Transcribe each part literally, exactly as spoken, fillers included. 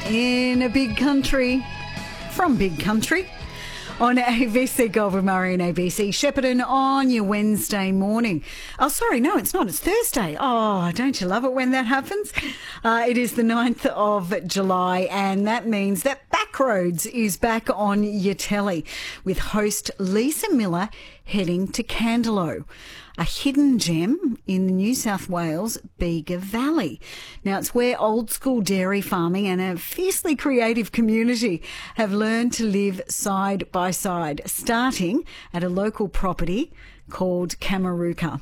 in a big country, from big country, on A B C Gold with Murray and A B C Shepparton on your Wednesday morning. Oh, sorry, no, it's not. It's Thursday. Oh, don't you love it when that happens? Uh, it is the ninth of July, and that means that Backroads is back on your telly with host Lisa Miller heading to Candelo, a hidden gem in the New South Wales Bega Valley. Now, it's where old school dairy farming and a fiercely creative community have learned to live side by side, starting at a local property called Kamarooka.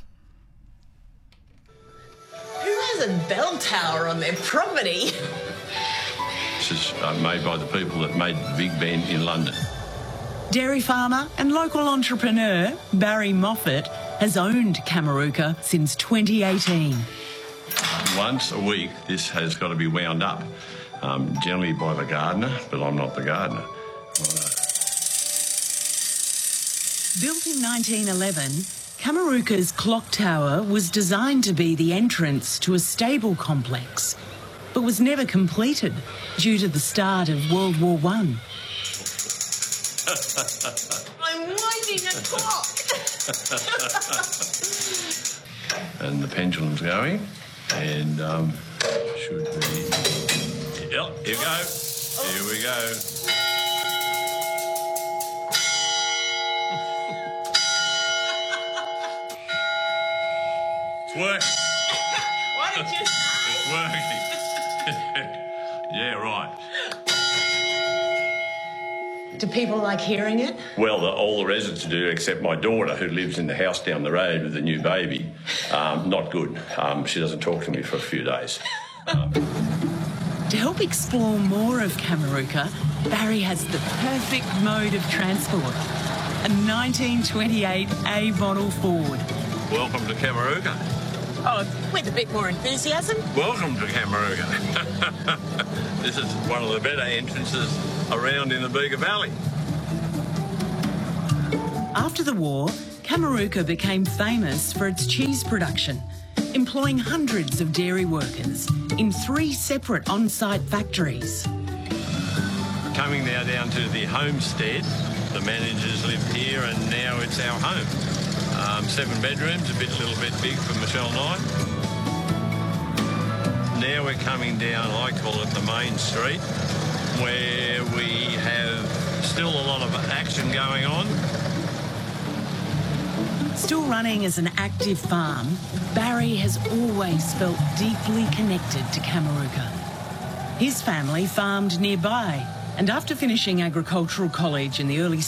Who has a bell tower on their property? This is uh, made by the people that made the Big Ben in London. Dairy farmer and local entrepreneur Barry Moffat has owned Kamarooka since twenty eighteen. Once a week, this has got to be wound up, um, generally by the gardener, but I'm not the gardener. Built in nineteen eleven, Kamarooka's clock tower was designed to be the entrance to a stable complex, but was never completed due to the start of World War One. I'm winding a clock. And the pendulum's going, and um, should be... Yep, here we go. Here we go. It's working. What did you say? It's working. Yeah, right. Do people like hearing it? Well, the, all the residents do, except my daughter, who lives in the house down the road with the new baby. Um, not good. Um, she doesn't talk to me for a few days. Um. To help explore more of Kamarooka, Barry has the perfect mode of transport, a nineteen twenty-eight A model Ford. Welcome to Kamarooka. Oh, with a bit more enthusiasm. Welcome to Kamarooka. This is one of the better entrances around in the Bega Valley. After the war, Kamarooka became famous for its cheese production, employing hundreds of dairy workers in three separate on-site factories. Coming now down to the homestead, the managers live here and now it's our home. Um, seven bedrooms, a bit, little bit big for Michelle and I. Now we're coming down, I call it the main street, where we have still a lot of action going on. Still running as an active farm, Barry has always felt deeply connected to Kamarooka. His family farmed nearby, and after finishing agricultural college in the early